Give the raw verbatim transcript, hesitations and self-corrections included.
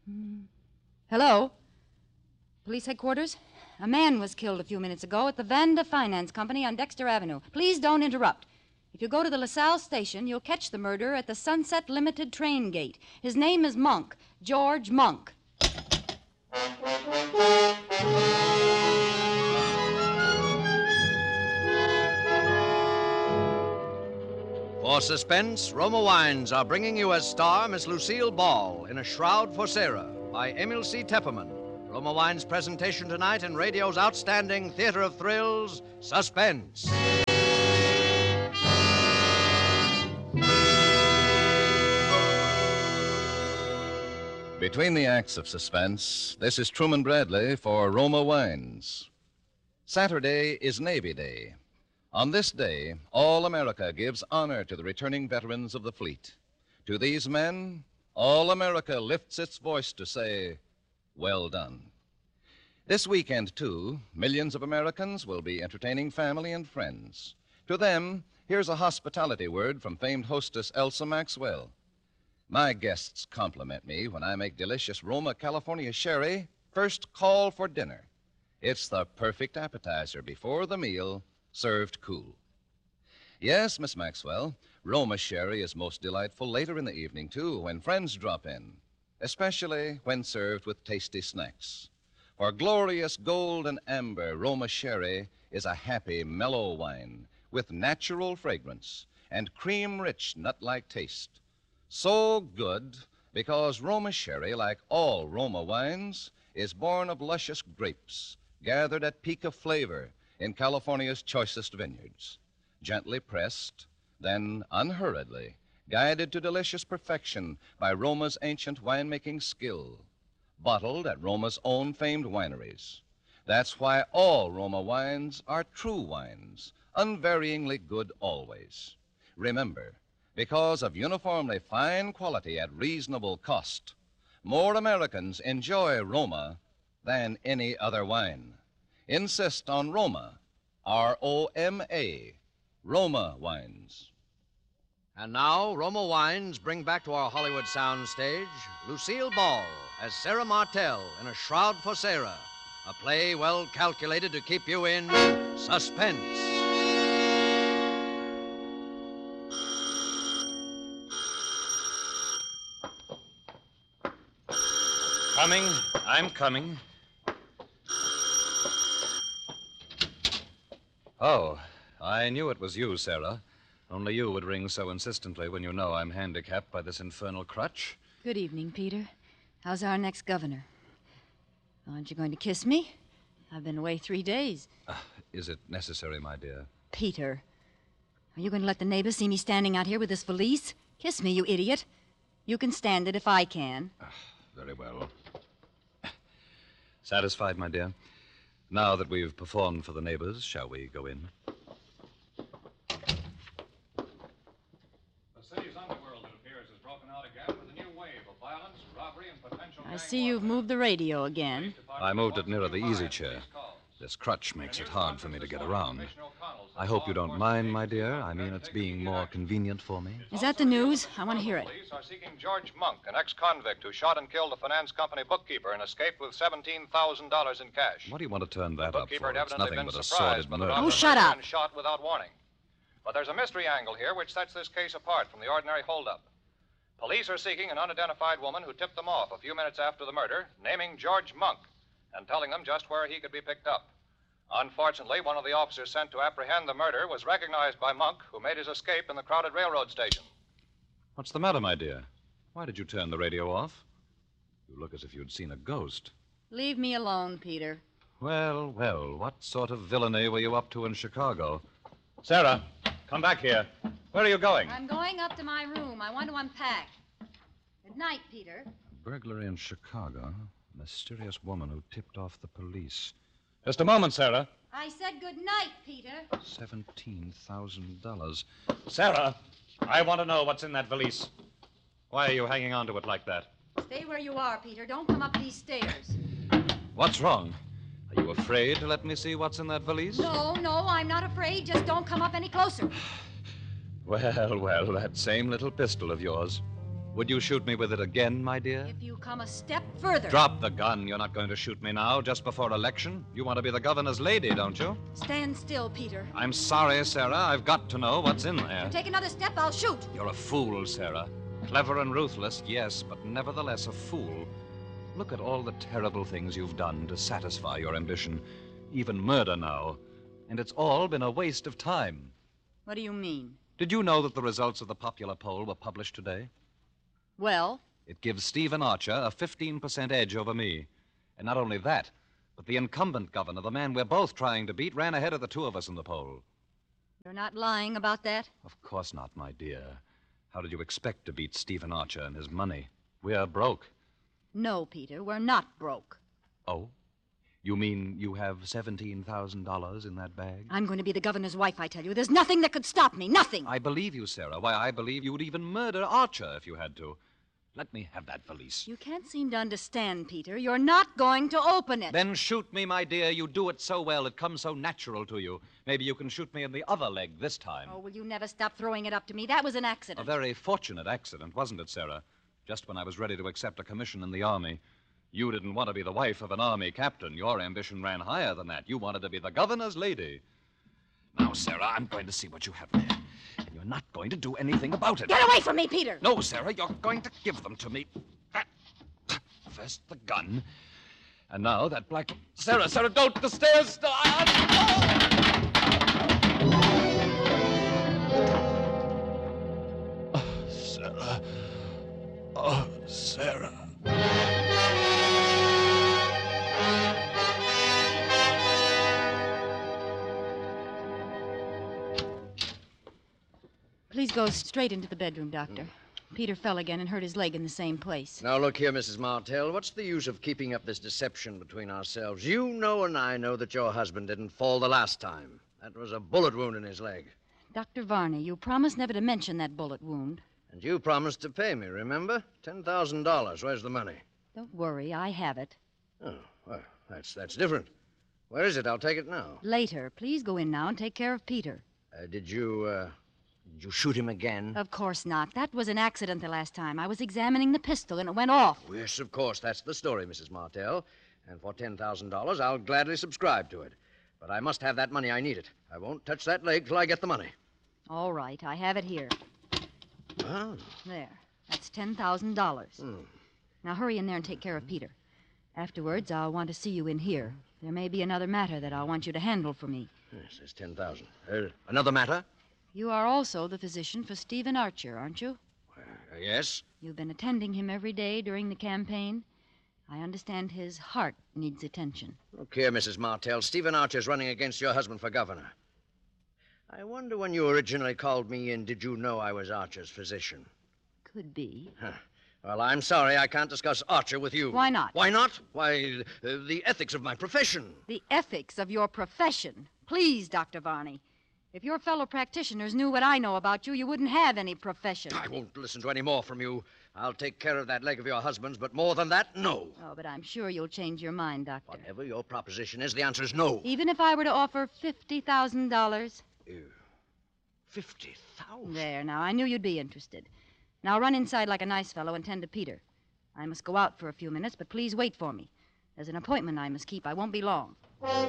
Hmm. Hello? Police headquarters? A man was killed a few minutes ago at the Vanda Finance Company on Dexter Avenue. Please don't interrupt. If you go to the LaSalle station, you'll catch the murderer at the Sunset Limited train gate. His name is Monk, George Monk. For suspense, Roma Wines are bringing you as star Miss Lucille Ball in A Shroud for Sarah by Emil C. Tepperman. Roma Wines' presentation tonight in radio's outstanding theater of thrills, Suspense. Between the acts of suspense, this is Truman Bradley for Roma Wines. Saturday is Navy Day. On this day, all America gives honor to the returning veterans of the fleet. To these men, all America lifts its voice to say, well done. This weekend, too, millions of Americans will be entertaining family and friends. To them, here's a hospitality word from famed hostess Elsa Maxwell. My guests compliment me when I make delicious Roma California sherry first call for dinner. It's the perfect appetizer before the meal, served cool. Yes, Miss Maxwell, Roma sherry is most delightful later in the evening, too, when friends drop in, especially when served with tasty snacks. For glorious gold and amber, Roma sherry is a happy, mellow wine with natural fragrance and cream-rich, nut-like taste. So good because Roma sherry, like all Roma wines, is born of luscious grapes gathered at peak of flavor in California's choicest vineyards. Gently pressed, then unhurriedly, guided to delicious perfection by Roma's ancient winemaking skill. Bottled at Roma's own famed wineries. That's why all Roma wines are true wines, unvaryingly good always. Remember, because of uniformly fine quality at reasonable cost, more Americans enjoy Roma than any other wine. Insist on Roma, R O M A, Roma wines. And now, Roma Wines bring back to our Hollywood soundstage Lucille Ball as Sarah Martell in A Shroud for Sarah, a play well calculated to keep you in suspense. Coming. I'm coming. Oh, I knew it was you, Sarah. Only you would ring so insistently when you know I'm handicapped by this infernal crutch. Good evening, Peter. How's our next governor? Aren't you going to kiss me? I've been away three days. Uh, is it necessary, my dear? Peter, are you going to let the neighbors see me standing out here with this valise? Kiss me, you idiot. You can stand it if I can. Uh, very well. Satisfied, my dear? Now that we've performed for the neighbors, shall we go in? I see you've moved the radio again. I moved it nearer the easy chair. This crutch makes it hard for me to get around. I hope you don't mind, my dear. I mean, it's being more convenient for me. Is that the news? I want to hear it. Police are seeking George Monk, an ex-convict who shot and killed a finance company bookkeeper and escaped with seventeen thousand dollars in cash. What do you want to turn that the up bookkeeper for? had It's evidently nothing been but a surprised sordid by the murder. robbery Oh, shut up. and shot without warning. But there's a mystery angle here which sets this case apart from the ordinary holdup. Police are seeking an unidentified woman who tipped them off a few minutes after the murder, naming George Monk and telling them just where he could be picked up. Unfortunately, one of the officers sent to apprehend the murder was recognized by Monk, who made his escape in the crowded railroad station. What's the matter, my dear? Why did you turn the radio off? You look as if you'd seen a ghost. Leave me alone, Peter. Well, well, what sort of villainy were you up to in Chicago? Sarah, come back here. Where are you going? I'm going up to my room. I want to unpack. Good night, Peter. Burglary in Chicago. A mysterious woman who tipped off the police. Just a moment, Sarah. I said good night, Peter. Seventeen thousand dollars. Sarah, I want to know what's in that valise. Why are you hanging on to it like that? Stay where you are, Peter. Don't come up these stairs. What's wrong? Are you afraid to let me see what's in that valise? No, no, I'm not afraid. Just don't come up any closer. Well, well, that same little pistol of yours. Would you shoot me with it again, my dear? If you come a step further. Drop the gun. You're not going to shoot me now, just before election. You want to be the governor's lady, don't you? Stand still, Peter. I'm sorry, Sarah. I've got to know what's in there. Take another step, I'll shoot. You're a fool, Sarah. Clever and ruthless, yes, but nevertheless a fool. Look at all the terrible things you've done to satisfy your ambition. Even murder now. And it's all been a waste of time. What do you mean? Did you know that the results of the popular poll were published today? Well? It gives Stephen Archer a fifteen percent edge over me. And not only that, but the incumbent governor, the man we're both trying to beat, ran ahead of the two of us in the poll. You're not lying about that? Of course not, my dear. How did you expect to beat Stephen Archer and his money? We're broke. No, Peter, we're not broke. Oh? You mean you have seventeen thousand dollars in that bag? I'm going to be the governor's wife, I tell you. There's nothing that could stop me. Nothing. I believe you, Sarah. Why, I believe you would even murder Archer if you had to. Let me have that valise. You can't seem to understand, Peter. You're not going to open it. Then shoot me, my dear. You do it so well. It comes so natural to you. Maybe you can shoot me in the other leg this time. Oh, will you never stop throwing it up to me? That was an A accident. very fortunate accident, wasn't it, Sarah? Just when I was ready to accept a commission in the Army. You didn't want to be the wife of an Army captain. Your ambition ran higher than that. You wanted to be the governor's lady. Now, Sarah, I'm going to see what you have there. And you're not going to do anything about it. Get away from me, Peter! No, Sarah, you're going to give them to me. First the gun. And now that black... Sarah, Sarah, don't! The stairs! Oh, Sarah. Oh, Sarah. Please go straight into the bedroom, Doctor. Peter fell again and hurt his leg in the same place. Now, look here, Missus Martell. What's the use of keeping up this deception between ourselves? You know and I know that your husband didn't fall the last time. That was a bullet wound in his leg. Doctor Varney, you promised never to mention that bullet wound. And you promised to pay me, remember? ten thousand dollars. Where's the money? Don't worry, I have it. Oh, well, that's, that's different. Where is it? I'll take it now. Later. Please go in now and take care of Peter. Uh, did you, uh, did you shoot him again? Of course not. That was an accident the last time. I was examining the pistol and it went off. Oh, yes, of course. That's the story, Missus Martell. And for ten thousand dollars, I'll gladly subscribe to it. But I must have that money. I need it. I won't touch that leg till I get the money. All right, I have it here. Oh. There. That's ten thousand dollars. Hmm. Now hurry in there and take care of Peter. Afterwards, I'll want to see you in here. There may be another matter that I'll want you to handle for me. Yes, there's ten thousand. Uh, another matter? You are also the physician for Stephen Archer, aren't you? Uh, yes. You've been attending him every day during the campaign. I understand his heart needs attention. Look here, Missus Martell. Stephen Archer's running against your husband for governor. I wonder when you originally called me in, did you know I was Archer's physician? Could be. Huh. Well, I'm sorry I can't discuss Archer with you. Why not? Why not? Why, uh, the ethics of my profession. The ethics of your profession. Please, Doctor Varney. If your fellow practitioners knew what I know about you, you wouldn't have any profession. I won't listen to any more from you. I'll take care of that leg of your husband's, but more than that, no. Oh, but I'm sure you'll change your mind, Doctor. Whatever your proposition is, the answer is no. Even if I were to offer fifty thousand dollars? Ew. Fifty thousand? There, now, I knew you'd be interested. Now run inside like a nice fellow and tend to Peter. I must go out for a few minutes, but please wait for me. There's an appointment I must keep. I won't be long.